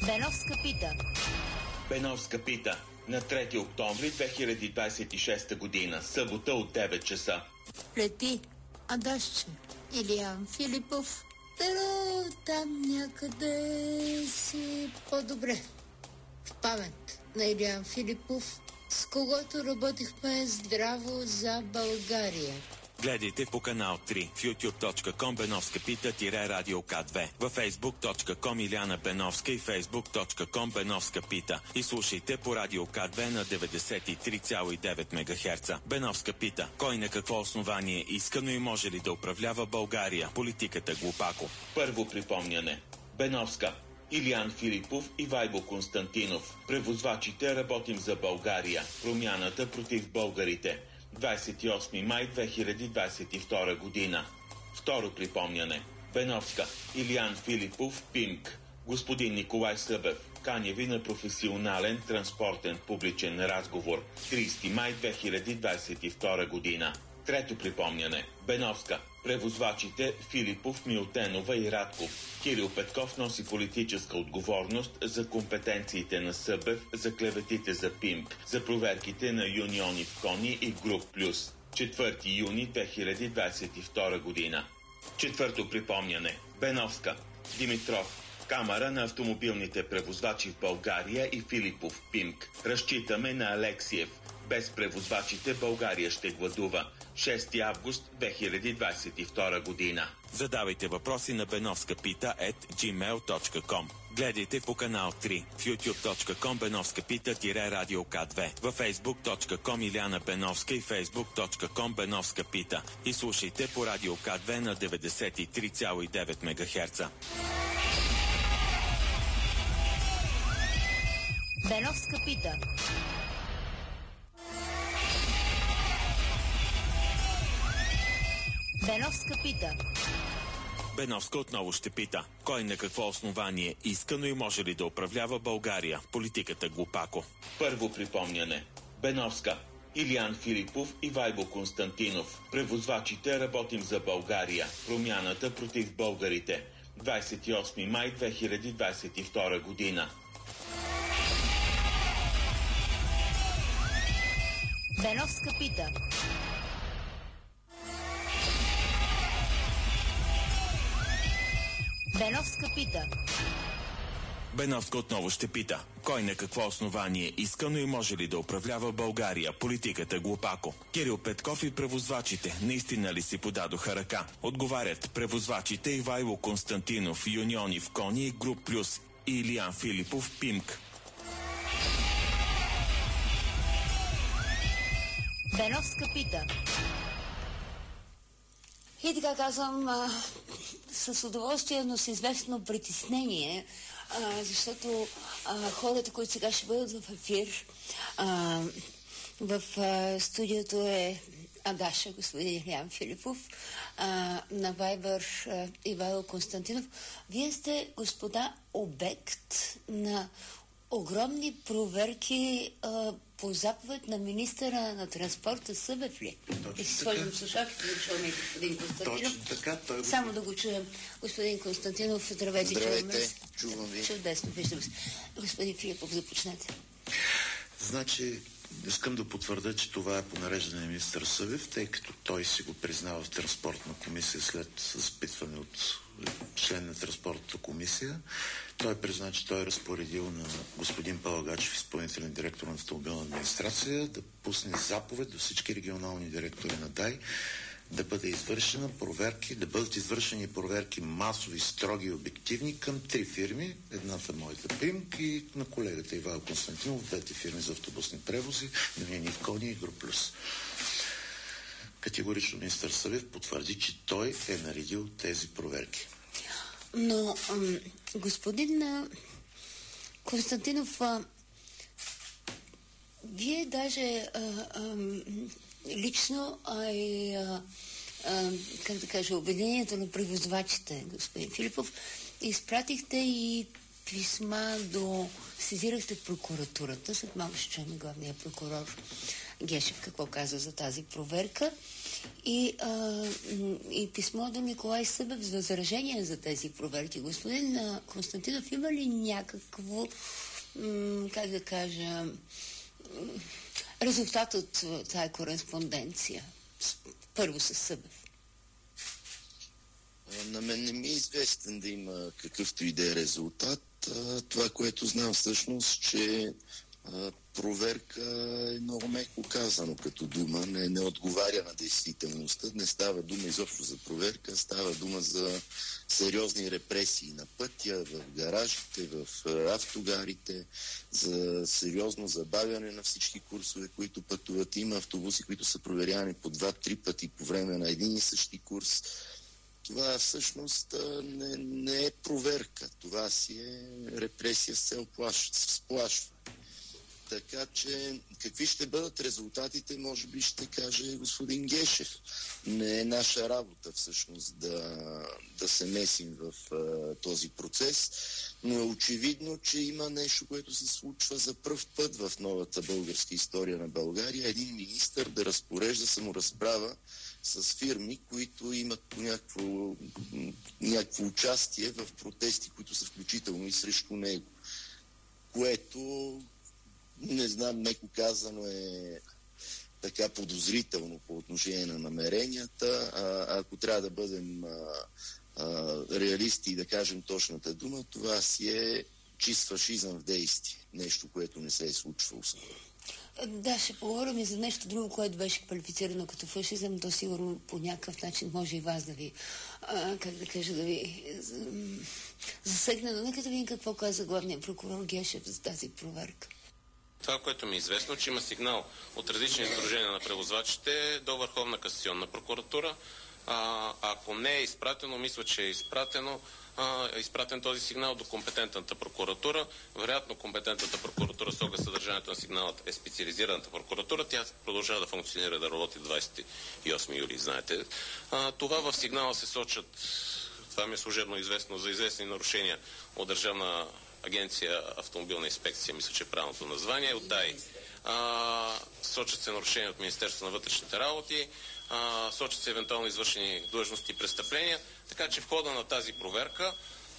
Беновска пита. Беновска пита на 3 октомври 2026 година, събота от 9 часа. Лети Адашче, Илиян Филипов, pero там някъде си по-добре. В памет на Илиян Филипов, с когото работихме здраво за България. Гледайте по канал 3 в youtube.com Беновска пита-радио К2, във facebook.com Иляна Беновска и facebook.com Беновска пита и слушайте по радио К2 на 93,9 МГц. Беновска пита. Кой на какво основание искано и може ли да управлява България? Политиката глупако. Първо припомняне. Беновска. Илиян Филипов и Вайбо Константинов. Превозвачите работим за България. Промяната против българите. 28 май 2022 година. Второ припомняне. Беновска. Илиян Филипов, ПИМК. Господин Николай Събев. Каня ви на професионален транспортен публичен разговор. 30 май 2022 година. Трето припомняне. Беновска. Превозвачите Филипов, Милтенова и Радков. Кирил Петков носи политическа отговорност за компетенциите на Събев, за клеветите за ПИМК, за проверките на Юниони в Кони и Груп Плюс. 4 юни 2022 година. Четвърто припомняне. Беновска. Димитров. Камара на автомобилните превозвачи в България и Филипов, ПИМК. Разчитаме на Алексиев. Без превозвачите България ще гладува. 6 август 2022 година. Задавайте въпроси на Беновска пита@gmail.com. Гледайте по канал 3 в youtube.com Беновска пита-радио К2, във facebook.com Иляна Беновска и facebook.com Беновска пита и слушайте по радио К2 на 93,9 МГц. Беновска пита. Беновска пита. Беновска отново ще пита. Кой на какво основание искано и може ли да управлява България? Политиката глупако. Първо припомняне. Беновска. Илиян Филипов и Вайбо Константинов. Превозвачите работим за България. Промяната против българите. 28 май 2022 година. Беновска пита. Беновска пита. Беновска отново ще пита. Кой на какво основание искано и може ли да управлява България? Политиката глупако. Кирил Петков и превозвачите наистина ли си подадоха ръка? Отговарят превозвачите Ивайло Константинов, Юниони в Кони и Груп Плюс и Илиян Филипов, ПИМК. Беновска пита. И така казвам с удоволствие, но с известно притеснение, защото хората, които сега ще бъдат в ефир, в студиото е Адаша, господин Илиян Филипов, на Вайбър Ивайло Константинов. Вие сте, господа, обект на огромни проверки по заповед на министъра на транспорта Събев ли? И си сложим слушалките да чуваме господин Константинов. Точно така. Само да го чуем. Господин Константинов, здравейте. Здравейте, чувам ви. Чудесно, виждам се. Господин Филипов, започнете. Значи, искам да потвърда, че това е по нареждане на министър Събев, тъй като той си го признава в транспортна комисия след запитване от член на транспортната комисия. Той призна, че той е разпоредил на господин Палагачев, изпълнителен директор на автомобилна администрация, да пусне заповед до всички регионални директори на ДАИ да бъде извършена проверки, да бъдат извършени проверки масови, строги и обективни към 3 фирми. Едната моята ПИМК и на колегата Ивайло Константинов, 2 фирми за автобусни превози, Юниони в Кони и Груп Плюс. Категорично министър Събев потвърди, че той е наредил тези проверки. Но, господин Константинов, вие даже лично, как да кажа, обединението на превозвачите, господин Филипов, изпратихте и писма сезирахте прокуратурата, след малко ще чуем главния прокурор Гешев какво каза за тази проверка и писмо до Николай Събев за възражение за тези проверки. Господин Константинов, има ли някакво, как да кажа, резултат от тази кореспонденция? Първо с Събев. На мен не ми е известен да има какъвто и да е резултат. Това, което знам всъщност, че проверка е много меко казано като дума, не отговаря на действителността. Не става дума изобщо за проверка, става дума за сериозни репресии на пътя, в гаражите, в автогарите, за сериозно забавяне на всички курсове, които пътуват. Има автобуси, които са проверявани по 2-3 пъти по време на един и същи курс. Това всъщност не е проверка. Това си е репресия с цел сплашване. Така че какви ще бъдат резултатите, може би ще каже господин Гешев. Не е наша работа всъщност да се месим в този процес, но е очевидно, че има нещо, което се случва за пръв път в новата българска история на България. Един министър да разпорежда саморазправа с фирми, които имат по някакво участие в протести, които са включително и срещу него. Което, не знам, меко казано е така подозрително по отношение на намеренията. Ако трябва да бъдем реалисти и да кажем точната дума, това си е чист фашизъм в действие. Нещо, което не се е случвало скоро. Да, ще поговорим и за нещо друго, което беше квалифицирано като фашизъм. То сигурно по някакъв начин може и вас да ви, как да кажа, да ви засегне. Но нека да видим какво каза главният прокурор Гешев за тази проверка. Това, което ми е известно, че има сигнал от различни сдружения на превозвачите до Върховна касационна прокуратура. Ако не е изпратено, мисля, че е изпратен този сигнал до компетентната прокуратура. Вероятно компетентната прокуратура с оглед съдържанието на сигналът е специализираната прокуратура. Тя продължава да функционира, да работи 28 юли, знаете. Това в сигнала се сочат, това ми е служебно известно, за известни нарушения от Държавна агенция Автомобилна инспекция, мисля, че е правилното название, от ДАИ. Сочат се нарушения от Министерството на вътрешните работи, сочат се евентуално извършени длъжности и престъпления, така че в хода на тази проверка,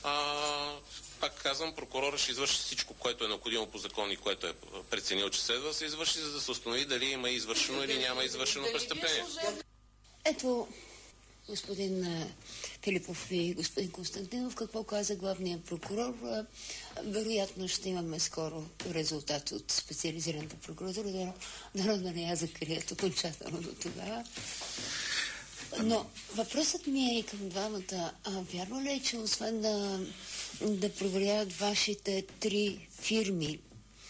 пак казвам, прокурора ще извърши всичко, което е необходимо по закон и което е преценил, че следва да се извърши, за да се установи дали има извършено или няма извършено престъпление. Ето, господин Филипов и господин Константинов, какво каза главният прокурор. Вероятно ще имаме скоро резултат от специализираната прокуратура, да не я закрият окончателно до тогава. Но въпросът ми е и към двамата. Вярно ли е, че освен да проверяват вашите 3 фирми,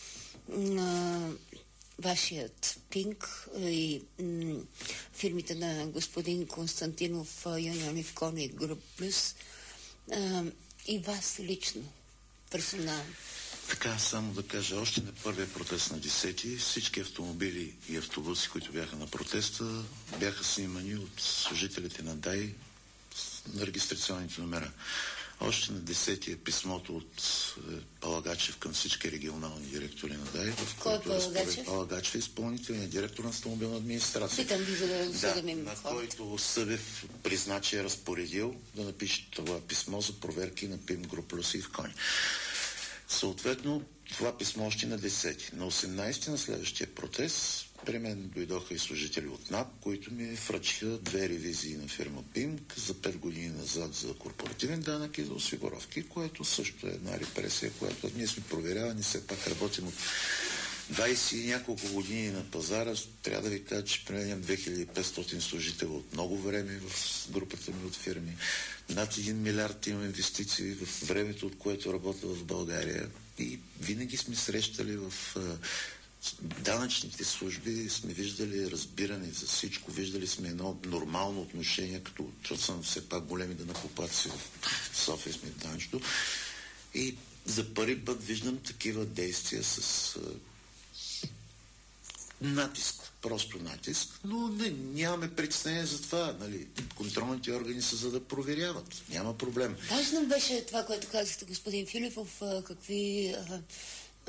вашият Пинк и фирмите на господин Константинов, Юнион Ивкон и Груп Плюс, и вас лично, персонално? Така, само да кажа, още на първия протест на 10-ти, всички автомобили и автобуси, които бяха на протеста, бяха снимани от служителите на ДАИ на регистрационните номера. Още на 10-ти е писмото от Палагачев към всички регионални директори на ДАИ, в който Палагачев е изпълнителният директор на автомобилна администрация. Питам ви, за да ми на който Събев призна, че е разпоредил да напише това писмо за проверки на ПИМ, Груп Плюс и Ивкони. Съответно, това писмо още на 10-ти. На 18-ти на следващия протест при мен дойдоха и служители от НАП, които ми връчиха 2 ревизии на фирма ПИМК за 5 години назад за корпоративен данък и за осигуровки, което също е една репресия, която ние сме проверявани, все пак работим от 20 и няколко години на пазара. Трябва да ви кажа, че приемам 2500 служители от много време в групата ми от фирми. Над 1 милиард имам инвестиции в времето, от което работя в България. И винаги сме срещали в данъчните служби, сме виждали разбиране за всичко, виждали сме едно нормално отношение, като съм все пак големи данъкоплатци в София сме данъчно. И за първи път виждам такива действия с натиск, просто натиск, но нямаме притеснение за това. Нали? Контролните органи са за да проверяват. Няма проблем. Важно беше това, което казахте, господин Филипов, какви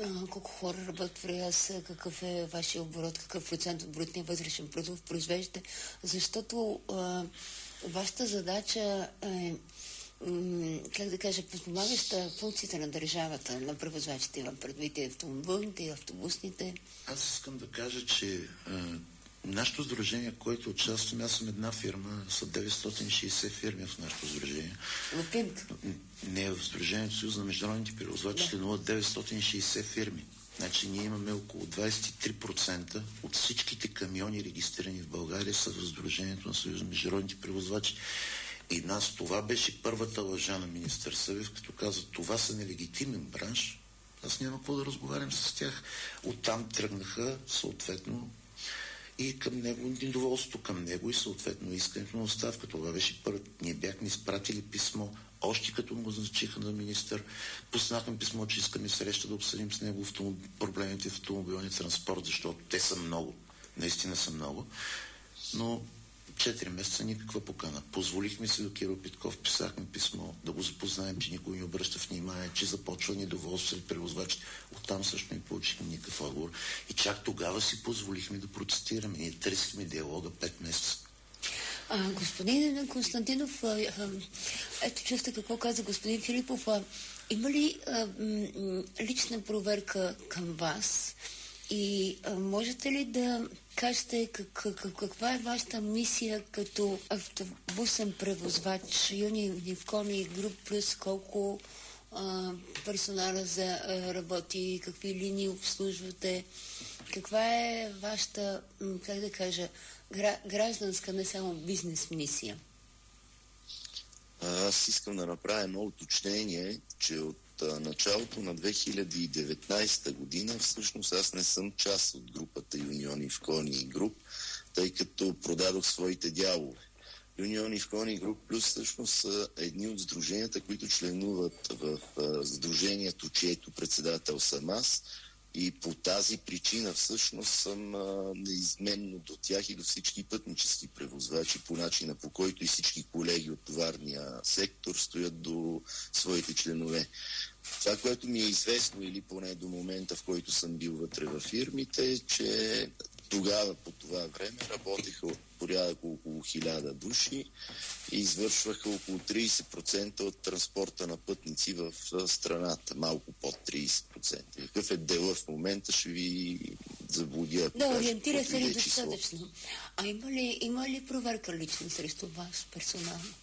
колко хора работят в РИАС, какъв е вашия оборот, какъв процент от брутния вътрешен продукт произвеждате, защото вашата задача е, как да кажа, подпомагаща функциите на държавата, на превозвачите, имам предвид и автомобилните, и автобусните. Аз искам да кажа, че нашето сдружение, което участваме, аз съм една фирма, са 960 фирми в нашето сдружение. В ПИМК? Не, в Сдружението Съюз на международните превозвачи членуват 960 фирми. Значи ние имаме около 23% от всичките камиони, регистрирани в България, са в Сдружението на Съюз на международните превозвачи. И нас това беше първата лъжа на министър Събев, като каза, това са нелегитимен бранш. Аз няма какво да разговарям с тях. Оттам тръгнаха съответно и към него, недоволството към него и съответно искането на оставка. Това беше първо. Ние бяхме изпратили писмо, още като му назначиха на министър. Пуснахме писмо, че искаме среща да обсъдим с него проблемите в автомобилния транспорт, защото те са много. Наистина са много. Но 4 месеца никаква покана. Позволихме се до Кирил Петков, писахме писмо, да го запознаем, че никой не обръща внимание, че започва недоволство сред превозвачите. Оттам също не получихме никакъв отговор. И чак тогава си позволихме да протестираме. Ние търсихме диалога 5 месеца. Господин Константинов, ето чувствате какво каза господин Филипов. Има ли лична проверка към вас? И можете ли да кажете каква е вашата мисия като автобусен превозвач, Юнифкони Груп плюс, колко персонала работи, какви линии обслужвате? Каква е вашата, как да кажа, гражданска, не само бизнес мисия? Аз искам да направя едно уточнение, че от началото на 2019 година всъщност аз не съм част от групата Юнифкони Груп, тъй като продадох своите дялове. Юнифкони Груп плюс всъщност са едни от сдруженията, които членуват в сдружението, чието председател съм аз. И по тази причина всъщност съм неизменно до тях и до всички пътнически превозвачи, по начина по който и всички колеги от товарния сектор стоят до своите членове. Това, което ми е известно, или поне до момента, в който съм бил вътре във фирмите, е, че тогава по това време работеха от порядък около 1000 души и извършваха около 30% от транспорта на пътници в страната. Малко под 30%. Какъв е дела в момента, ще ви заблудя. Да, ориентира се ли достатъчно? А има ли проверка лично срещу вас персонално?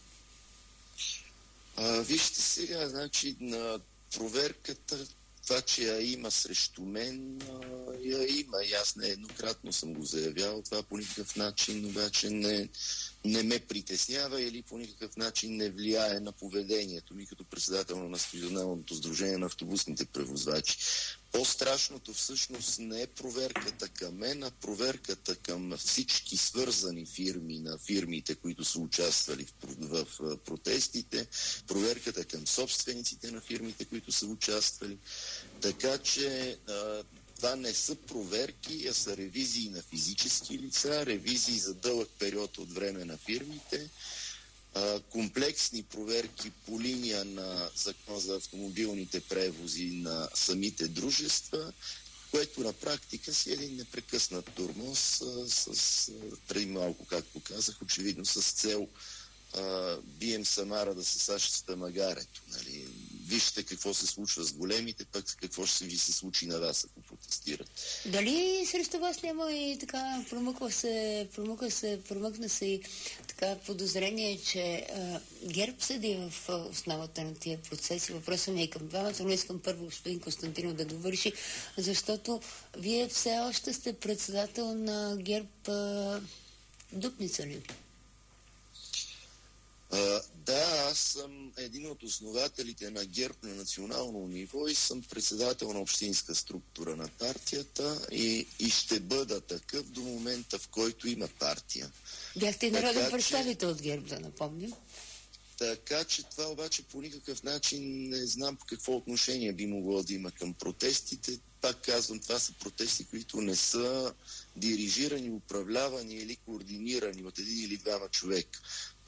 Вижте сега, значи на проверката, това, че я има срещу мен, я има. И аз нееднократно съм го заявявал. Това по никакъв начин обаче не ме притеснява или по никакъв начин не влияе на поведението ми като председател на Националното сдружение на автобусните превозвачи. По-страшното всъщност не е проверката към мен, а проверката към всички свързани фирми на фирмите, които са участвали в протестите, проверката към собствениците на фирмите, които са участвали. Така че това не са проверки, а са ревизии на физически лица, ревизии за дълъг период от време на фирмите, комплексни проверки по линия на Закон за автомобилните превози на самите дружества, което на практика си е един непрекъснат тормоз преди малко, както казах, очевидно с цел бием Самара да се саша с тамагарето. Нали? Вижте какво се случва с големите, пък какво ще ви се случи на вас, ако протестират. Дали срещу вас няма и така промъкна се и така подозрение, че ГЕРБ седи в основата на тия процеси? Въпросът ми е към двамата, но искам първо господин Константинов да довърши, защото вие все още сте председател на ГЕРБ Дупница ли? Да, аз съм един от основателите на ГЕРБ на национално ниво и съм председател на общинска структура на партията и ще бъда такъв до момента, в който има партия. Бяхте и народен представител от ГЕРБ, да напомним. Така че това обаче по никакъв начин не знам по какво отношение би могло да има към протестите. Пак казвам, това са протести, които не са дирижирани, управлявани или координирани от един или двама човека.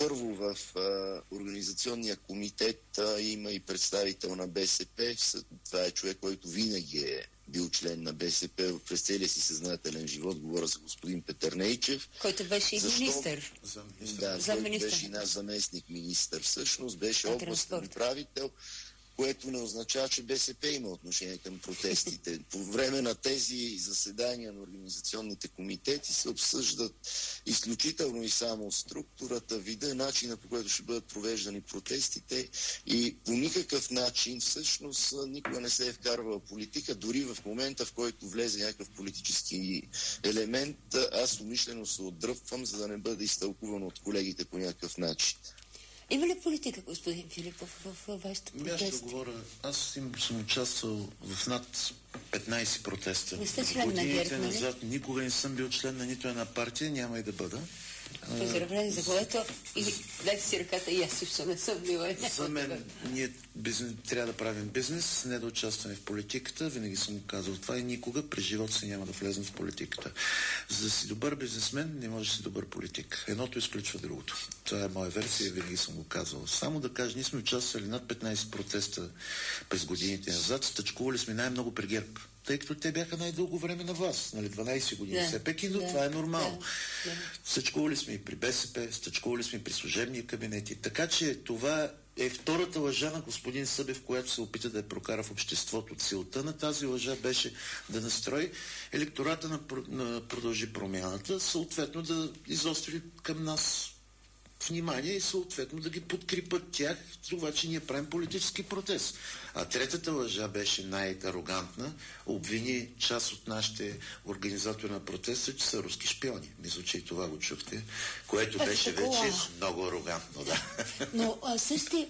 Първо, в организационния комитет има и представител на БСП. Това е човек, който винаги е бил член на БСП през целия си съзнателен живот. Говоря за господин Петърнейчев. Който беше и министър. Да, който беше и наш заместник министър. Всъщност беше областен управител, което не означава, че БСП има отношение към протестите. По време на тези заседания на организационните комитети се обсъждат изключително и само структурата, вида, начина, по който ще бъдат провеждани протестите, и по никакъв начин всъщност никога не се е вкарвала политика. Дори в момента, в който влезе някакъв политически елемент, аз умишлено се отдръпвам, за да не бъде изтълкувано от колегите по някакъв начин. Има ли политика, господин Филипов, в вашите протести? Аз ще говоря. Аз съм участвал в над 15 протеста. Не сте член на ГЕРБ, нали? Назад никога не съм бил член на нито една партия, няма и да бъда. Поздравление за което и дайте си ръката, и аз също не съм била. За мен ние трябва да правим бизнес, не да участваме в политиката. Винаги съм казал това и никога през живота си няма да влезем в политиката. За да си добър бизнесмен, не може да си добър политик. Едното изключва другото. Това е моя версия и винаги съм го казвал. Само да кажа, ние сме участвали над 15 протеста през годините назад. Стъчкували сме най-много при ГЕРБ, тъй като те бяха най-дълго време на власт, нали, 12 години. Все пак, но това е нормално. Стъчкували сме и при БСП, стъчкували сме и при служебни кабинети. Така че това е втората лъжа на господин Събев, която се опита да я прокара в обществото. Целта на тази лъжа беше да настрои електората на Продължи промяната, съответно да изостри към нас внимание и съответно да ги подкрепят тях, това, че ние правим политически протест. А третата лъжа беше най-арогантна. Обвини част от нашите организатори на протеста, че са руски шпиони. Мисля, че и това го чухте, което беше вече много арогантно. Да. Но също,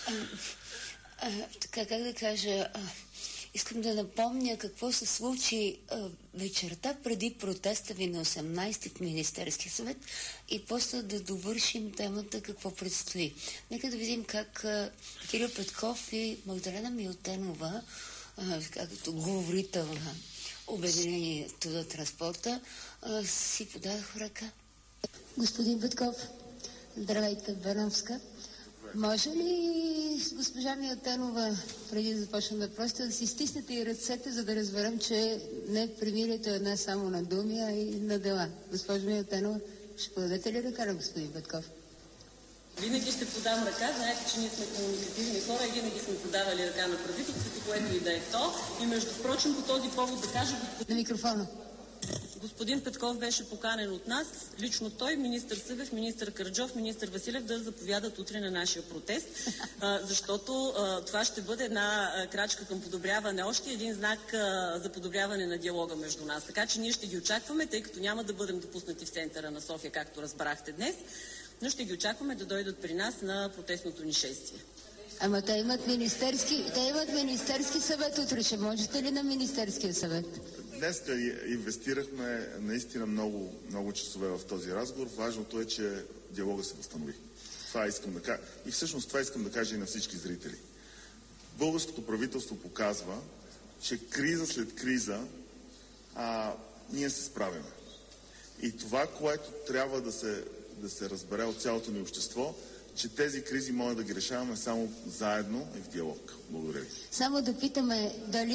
така как да кажа, искам да напомня какво се случи вечерта преди протеста ви на 18 в Министерския съвет и после да довършим темата какво предстои. Нека да видим как Кирил Петков и Магдалена Милтенова, както говорител на Обединението за транспорта, си подадаха ръка. Господин Петков, здравейте, Беновска. Може ли с госпожа Милтенова, преди да започнем въпросите, да си стиснете и ръцете, за да разберем, че не примирието е не само на думи, а и на дела? Госпожа Милтенова, ще подадете ли ръка на господин Петков? Винаги ще подам ръка. Знаете, че ние сме комуникативни хора и винаги сме подавали ръка на правителството, което и да е то. И между впрочем, по този повод да кажа... На микрофона. Господин Петков беше поканен от нас, лично той, министър Събев, министър Караджов, министър Василев да заповядат утре на нашия протест, защото това ще бъде една крачка към подобряване, още един знак за подобряване на диалога между нас. Така че ние ще ги очакваме, тъй като няма да бъдем допуснати в центъра на София, както разбрахте днес, но ще ги очакваме да дойдат при нас на протестното ни шествие. Ама те имат министерски съвет утре. Ще можете ли на Министерския съвет? Днес инвестирахме наистина много часове в този разговор. Важното е, че диалога се възстанови. Това искам да кажа. И всъщност това искам да кажа и на всички зрители. Българското правителство показва, че криза след криза ние се справяме. И това, което трябва да се разбере от цялото ни общество, че тези кризи може да ги решаваме само заедно и в диалог. Благодаря ви. Само да питаме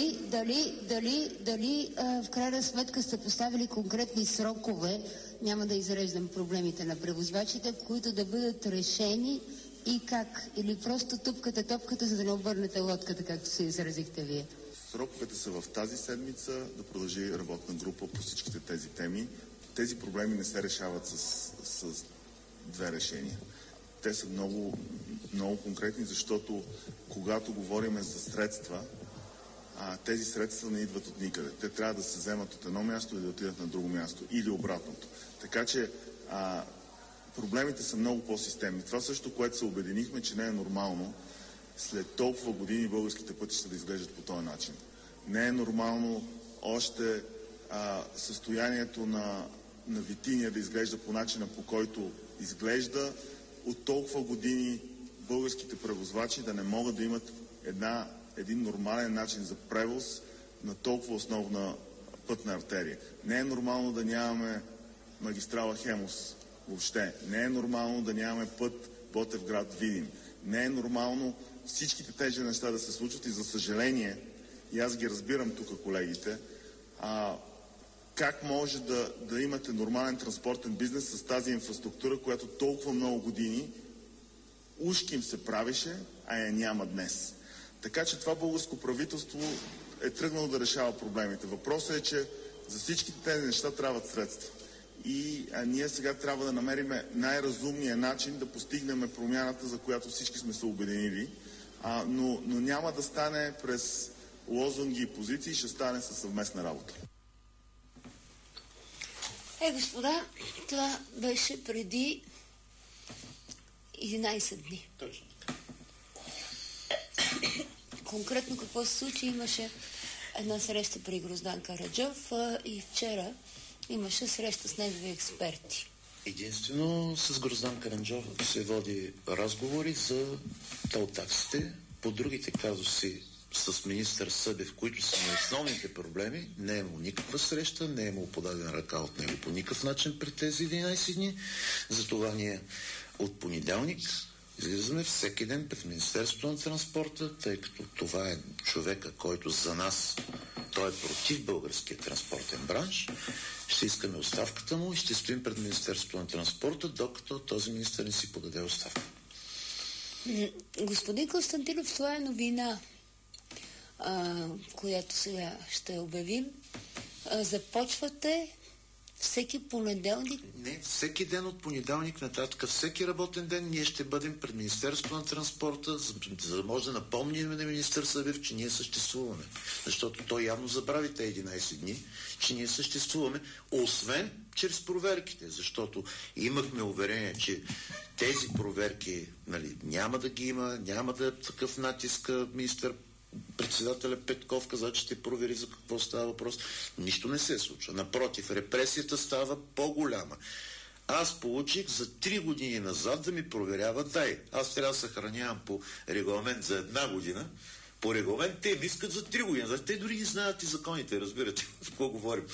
дали в крайна сметка сте поставили конкретни срокове, няма да изреждам проблемите на превозвачите, в които да бъдат решени и как? Или просто тупкате топката, за да не обърнете лодката, както се изразихте вие? Сроковете са в тази седмица да продължи работна група по всичките тези теми. Тези проблеми не се решават с две решения. Те са много, много конкретни, защото когато говорим за средства, тези средства не идват от никъде. Те трябва да се вземат от едно място и да отидат на друго място или обратното. Така че проблемите са много по-системни. Това също, което се обединихме, че не е нормално след толкова години българските пътища да изглеждат по този начин. Не е нормално още състоянието на Витиния да изглежда по начина, по който изглежда. От толкова години българските превозвачи да не могат да имат един нормален начин за превоз на толкова основна пътна артерия. Не е нормално да нямаме магистрала Хемус Въобще. Не е нормално да нямаме път Ботевград-Видин. Не е нормално всичките тези неща да се случват и за съжаление, и аз ги разбирам тук колегите, как може да имате нормален транспортен бизнес с тази инфраструктура, която толкова много години ушки им се правеше, а я няма днес. Така че това българско правителство е тръгнало да решава проблемите. Въпросът е, че за всичките тези неща трябват средства. И ние сега трябва да намерим най-разумния начин да постигнем промяната, за която всички сме се обединили. Но няма да стане през лозунги и позиции, ще стане със съвместна работа. Господа, това беше преди 11 дни. Точно. Конкретно какво се случи? Имаше една среща при Гроздан Караджов и вчера имаше среща с негови експерти. Единствено с Гроздан Караджов се води разговори за тол таксите. По другите казуси с министър Събев, които са на основните проблеми, не е имало никаква среща, не е имало подадена ръка от него по никакъв начин пред тези 11 дни. Затова ние от понеделник излизаме всеки ден пред Министерството на транспорта, тъй като това е човека, който за нас, той е против българския транспортен бранш. Ще искаме оставката му и ще стоим пред Министерството на транспорта, докато този министър не си подаде оставка. Господин Константинов, това е новина, която сега ще обявим. Започвате всеки понеделник? Не, всеки ден от понеделник нататък, всеки работен ден ние ще бъдем пред Министерството на транспорта, за да може да напомним на министър Събев, че ние съществуваме. Защото той явно забрави тези 11 дни, че ние съществуваме, освен чрез проверките, защото имахме уверение, че тези проверки няма да ги има, няма да е такъв натиск. Министър председателя Петков каза, че ще провери за какво става въпрос. Нищо не се случва. Напротив, репресията става по-голяма. Аз получих за 3 години назад да ми проверяват Аз трябва да съхранявам по регламент за 1 година. По регламент те ми искат за 3 години. Те дори не знаят и законите, разбирате за какво говорим.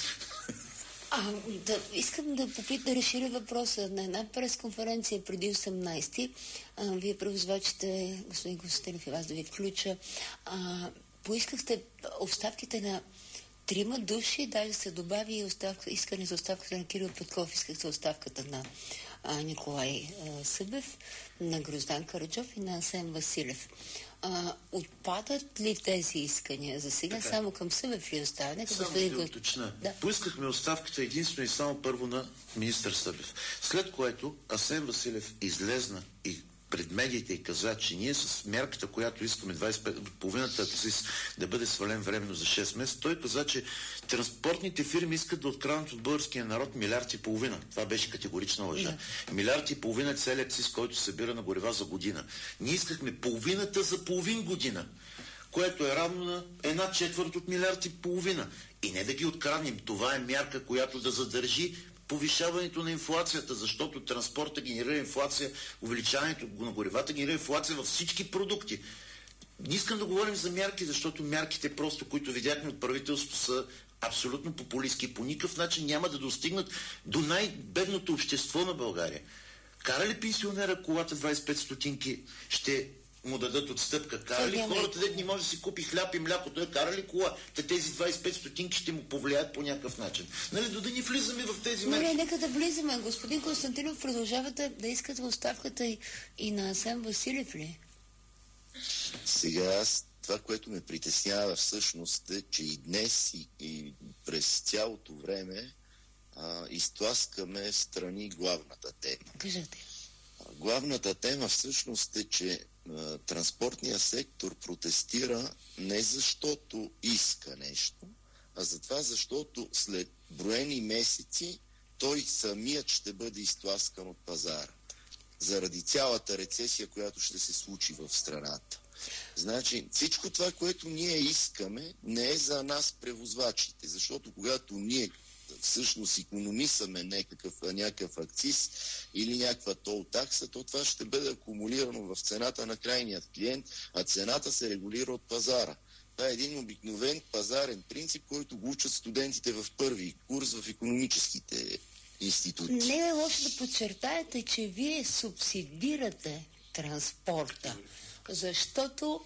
Искам да разширя въпроса. На една пресконференция преди 18-ти, вие превозвачите, господин Константинов и вас да ви включа, поискахте оставките на 3 души, даже се добави искане за оставката на Кирил Петков, искахте оставката на Николай Събев, на Гроздан Караджов и на Асен Василев. Отпадат ли тези искания за сега? Само към Събев ли остава? Само да уточня. Да. Поискахме оставката единствено и само първо на министър Събев. След което Асен Василев излезна и пред медиите и каза, че ние с мярката, която искаме 25%, да бъде свален временно за 6 месеца, той каза, че транспортните фирми искат да откраднат от българския народ 1,5 милиарда. Това беше категорична лъжа. 1,5 милиарда е целият акциз, който събира на горива за година. Ние искахме половината за половин година, което е равно на 1/4 от 1,5 милиарда. И не да ги откраднем. Това е мярка, която да задържи повишаването на инфлацията, защото транспорта генерира инфлация, увеличаването на горивата генерира инфлация във всички продукти. Не искам да говорим за мярки, защото мярките просто, които видяхме от правителството, са абсолютно популистки и по никакъв начин няма да достигнат до най-бедното общество на България. Кара ли пенсионера колата 25 стотинки, ще му дадат отстъпка? Кара ли хората, дет не може да си купи хляб и мляко, той кара ли кола? Тези 25 стотинки ще му повлияят по някакъв начин. Да ни влизаме в тези мерки. Не, нека да влизаме. Господин Константинов, продължавате да искате оставката и на Асен Василев ли? Сега това, което ме притеснява всъщност е, че и днес и през цялото време изтласкаме страни главната тема. Кажете. Главната тема всъщност е, че транспортният сектор протестира не защото иска нещо, а за това, защото след броени месеци той самият ще бъде изтласкан от пазара. Заради цялата рецесия, която ще се случи в страната. Значи, всичко това, което ние искаме, не е за нас превозвачите, защото когато ние всъщност икономисаме някакъв акциз или някаква тол такса, то това ще бъде акумулирано в цената на крайният клиент, а цената се регулира от пазара. Това е един обикновен пазарен принцип, който го учат студентите в първи курс в икономическите институти. Не е лошо да подчертаете, че вие субсидирате транспорта, защото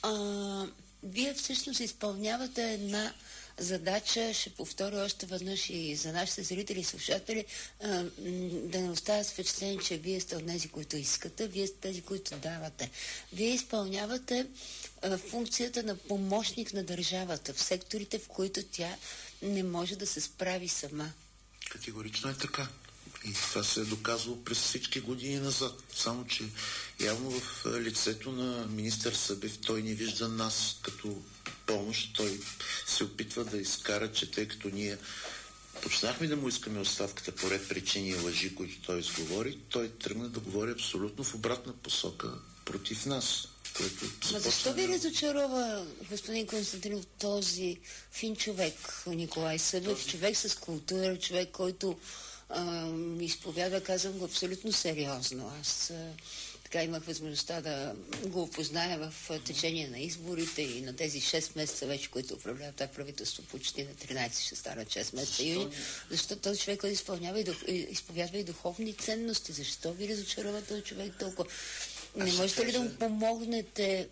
вие всъщност изпълнявате една задача, ще повторя още веднъж и за нашите зрители и слушатели, да не оставят впечатление, че вие сте от тези, които искате, вие сте тези, които давате. Вие изпълнявате функцията на помощник на държавата в секторите, в които тя не може да се справи сама. Категорично е така. И това се е доказало през всички години назад. Само, че явно в лицето на министър Събев той не вижда нас като помощ. Той се опитва да изкара, че тъй като ние почнахме да му искаме оставката по ред причини и лъжи, които той изговори, той тръгна да говори абсолютно в обратна посока против нас. Защо ви разочарова, господин Константинов, този фин човек, Николай Събев, човек с култура, човек, който изповяда, казвам го абсолютно сериозно. Аз така имах възможността да го опозная в течение на изборите и на тези 6 месеца вече, които управлява това правителство, почти на 13 ще станат 6 месеца юни, защото този човек изповядва и духовни ценности. Защо ви разочарова този човек толкова? Не можете ли да му помогнете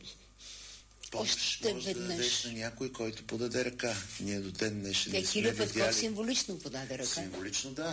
още може веднъж? Да дадеш на някой, който подаде ръка. Ние до ден днешен не сме Кирил Петков видяли. символично подаде ръка. Символично, да,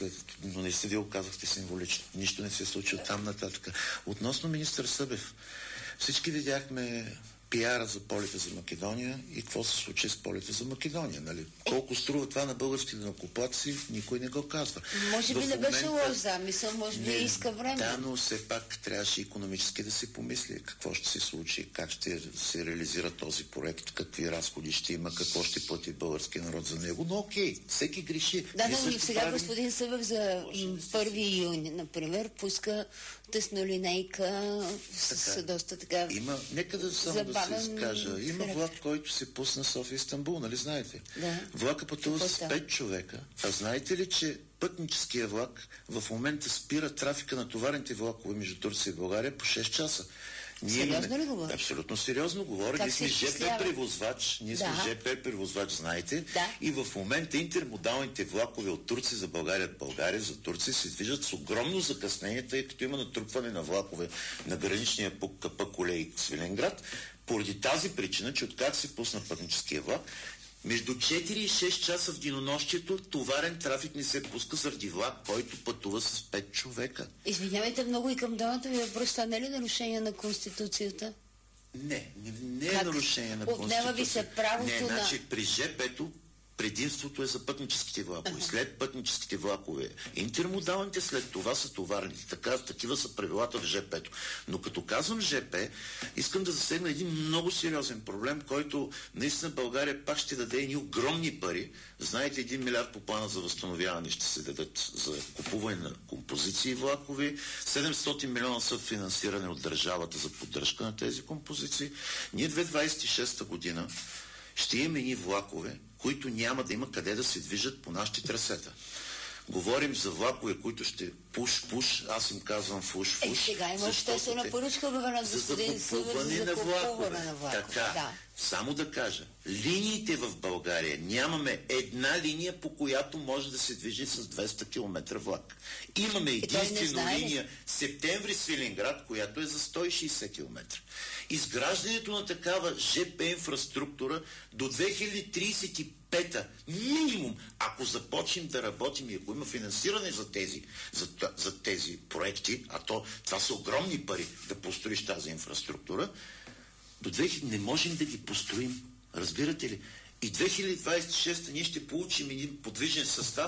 но не сте вие оказахте символично. Нищо не се случи от там нататък. Относно министър Събев, всички видяхме пиара за полета за Македония и какво се случи с полета за Македония, нали? Колко струва това на българските данъкоплатци, никой не го казва. Може би не беше лош замисъл, може би иска време. Да, но все пак трябваше икономически да се помисли какво ще се случи, как ще се реализира този проект, какви разходи ще има, какво ще плати българския народ за него. Но окей, всеки греши. Да, но и сега господин Събев за 1 юни, например, пуска теснолинейка с доста така... Нека да само да се изкажа. Има влак, който се пусна София-Истанбул, нали знаете? Да. Влака пътува с 5 човека. А знаете ли, че пътническия влак в момента спира трафика на товарните влакове между Турция и България по 6 часа? Сериозно ли говори? Абсолютно сериозно говори. Ние сме ЖП превозвач. Сме превозвач, знаете. Да. И в момента интермодалните влакове от Турция за България, за Турция се движат с огромно закъснение, тъй като има натрупване на влакове на граничния Капа-Колей Свиленград. Поради тази причина, че откак се пусна пътническия влак, между 4 и 6 часа в денонощието товарен трафик не се пуска заради влак, който пътува с 5 човека. Извинявайте много и към дамата ви въпрос, това не е ли нарушение на Конституцията? Не е нарушение на Конституцията. Отнема ви се правото на... Значи при ЖП-то предимството е за пътническите влакове. След пътническите влакове интермодалните, след това са товарните. Такива са правилата в ЖП-то. Но като казвам ЖП, искам да засегна един много сериозен проблем, който наистина България пак ще даде едни огромни пари. Знаете, 1 милиард по плана за възстановяване ще се дадат за купуване на композиции влакове, 700 милиона са финансиране от държавата за поддръжка на тези композиции. Ние 2026 година ще имаме едни влакове, които няма да има къде да се движат по нашите трасета. Говорим за влакове, които ще пуш, аз им казвам фуш. Сега има обществена поръчка на господин Събев за закупуване на влакове. Така, да. Само да кажа, линиите в България, нямаме една линия, по която може да се движи с 200 км влак. Имаме единствено линия Септември-Свиленград, която е за 160 км. Изграждането на такава ЖП инфраструктура до 2035 минимум, ако започнем да работим и ако има финансиране за тези проекти, а това са огромни пари да построиш тази инфраструктура, до 2000 не можем да ги построим. Разбирате ли? И 2026 ние ще получим един подвижен състав,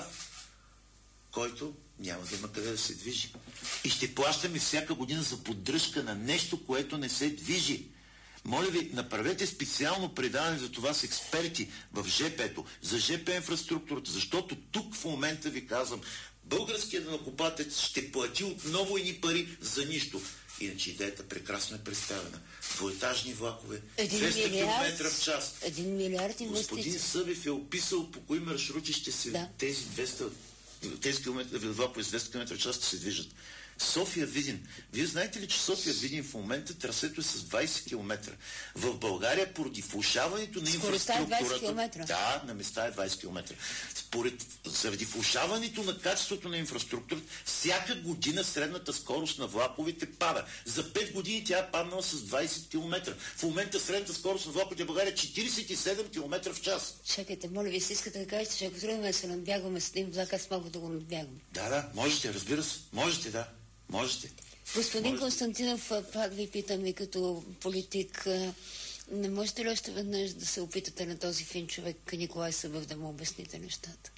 който няма да има къде да се движи. И ще плащаме всяка година за поддръжка на нещо, което не се движи. Моля ви, направете специално предаване за това с експерти в ЖП-то, за ЖП инфраструктурата, защото тук в момента ви казвам, българският данъкоплатец ще плати отново едни пари за нищо. Иначе идеята прекрасно е представена. Двоетажни влакове, 200 км в час. 1 милиард инвестиции. Господин Събев е описал по кои маршрути ще се тези километри, влакове с 200 км в час ще се движат. София-Видин. Вие знаете ли, че София-Видин в момента трасето е с 20 км? В България поради влошаването на инфраструктурата... Да, на места е 20 км. Заради влошаването на качеството на инфраструктурата, всяка година средната скорост на влаковете пада. За 5 години тя е паднала с 20 км. В момента средната скорост на влаковете в България е 47 км в час. Чакайте, моля ви, си искате да кажете, че ако трудно да се надбягваме с един влак, аз мога да го надбягвам. Да, можете, разбира се. Можете, да. Можете. Господин Константинов, пак ви питам и като политик, не можете ли още веднъж да се опитате на този фин човек, Николай Събев, да му обясните нещата?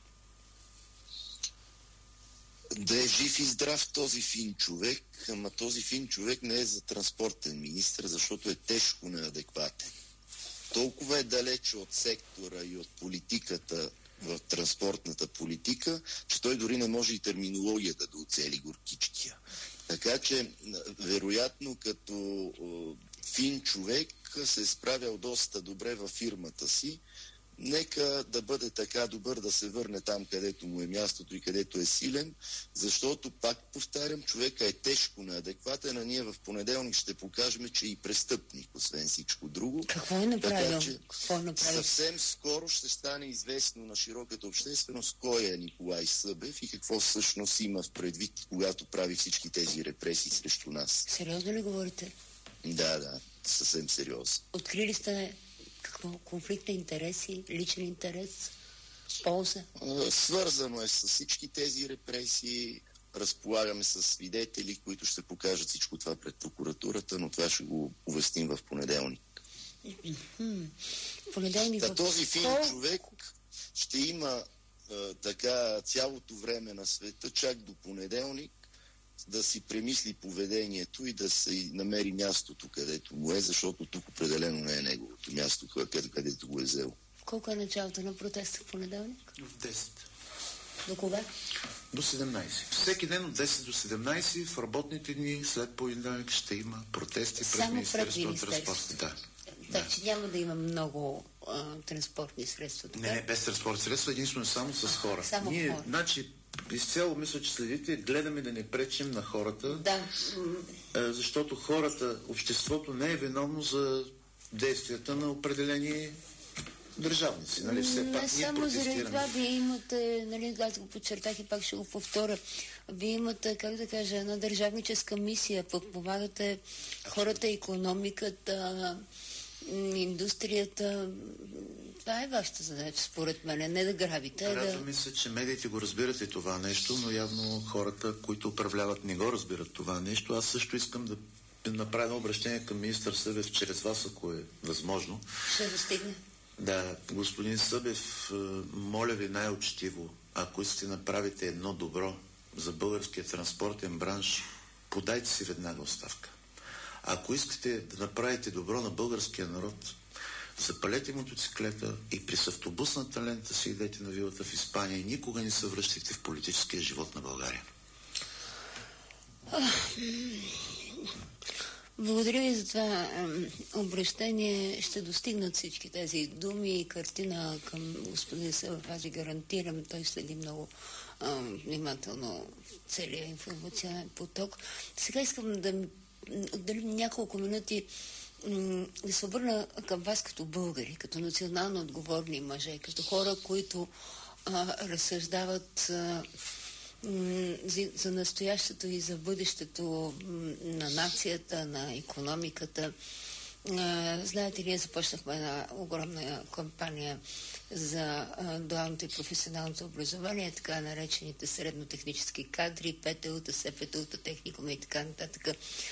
Да е жив и здрав този фин човек, ама този фин човек не е за транспортен министър, защото е тежко неадекватен. Толкова е далече от сектора и от политиката в транспортната политика, че той дори не може и терминологията да оцели горкичкия. Така че, вероятно, като фин човек се е справял доста добре във фирмата си. Нека да бъде така добър да се върне там, където му е мястото и където е силен, защото, пак повтарям, човека е тежко неадекватен, а ние в понеделник ще покажем, че е и престъпник, освен всичко друго. Какво е направил? Съвсем скоро ще стане известно на широката общественост кой е Николай Събев и какво всъщност има в предвид, когато прави всички тези репресии срещу нас. Сериозно ли говорите? Да, съвсем сериозно. Открили сте какво? Конфликт на интереси, личен интерес, полза? Свързано е с всички тези репресии. Разполагаме с свидетели, които ще покажат всичко това пред прокуратурата, но това ще го увестим в понеделник. Този фин човек ще има така цялото време на света, чак до понеделник, да си премисли поведението и да се намери мястото, където му е, защото тук определено не е неговото място, където го е взел. Колко е началото на протеста в понеделник? В 10. До кога? До 17. Всеки ден от 10 до 17 в работните дни след понеделник ще има протести пред Министерството на транспорта. Значи няма да има много транспортни средства. Така? Не, без транспортни средства, единствено само с хора. Ние, значи, изцяло мисля, че следите, гледаме да не пречим на хората, защото хората, обществото не е виновно за действията на определени държавници. Нали? Все пак не само заради това, вие имате, нали, аз го подчертах и пак ще го повторя, вие имате, как да кажа, една държавническа мисия, подпомагате хората, икономиката, индустрията. Това е вашата задача, според мен, не да грабите. Радваме се, че медиите го разбират и това нещо, но явно хората, които управляват, не го разбират това нещо. Аз също искам да направя обращение към министър Събев чрез вас, ако е възможно. Ще достигне. Да, господин Събев, моля ви най-учтиво, ако искате да направите едно добро за българския транспортен бранш, подайте си веднага оставка. Ако искате да направите добро на българския народ, запалете мотоциклета и през автобусната лента си идете на вилата в Испания и никога не се връщайте в политическия живот на България. Благодаря ви за това обращение. Ще достигнат всички тези думи и картина към господин Събев. Аз ви гарантирам, той следи много внимателно целия информационен поток. Сега искам да отделим няколко минути да се обърна към вас като българи, като национално отговорни мъже, като хора, които разсъждават за настоящето и за бъдещето на нацията, на икономиката. Знаете ли, започнахме една огромна кампания за дуалното и професионалното образование, така наречените среднотехнически кадри, ПТУ-та, СПТУ-та, техникума и така нататък,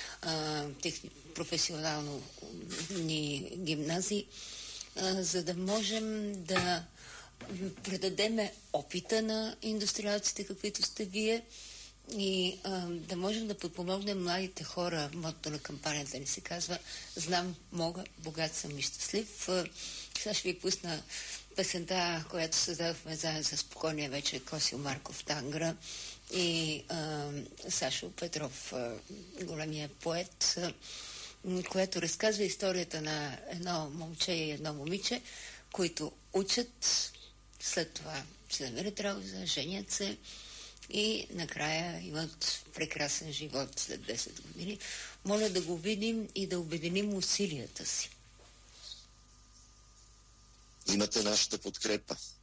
професионални гимназии, за да можем да предадеме опита на индустриалците, каквито сте вие, и да можем да подпомогнем младите хора. Мотото на кампанията ни се казва "Знам, мога, богат съм и щастлив". Сега ще ви пусна песента, която създадохме заедно с покойния вече Косио Марков Тангра и Сашо Петров, големия поет, която разказва историята на едно момче и едно момиче, които учат, след това се намерят работа, женят се и накрая имат прекрасен живот след 10 години. Моля да го видим и да обединим усилията си. Имате нашата подкрепа.